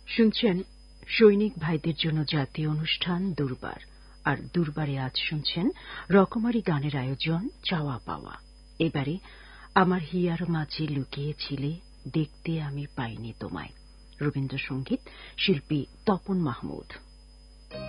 শুনছেন সৈনিক ভাইদের জন্য জাতীয় অনুষ্ঠান দুর্বার, আর দুর্বারে আজ শুনছেন রকমারি গানের আয়োজন চাওয়া পাওয়া। এবারে আমার হিয়ার মাঝে লুকিয়েছিলে, দেখতে আমি পাইনি তোমায়। রবীন্দ্রসঙ্গীত, শিল্পী তপন মাহমুদ।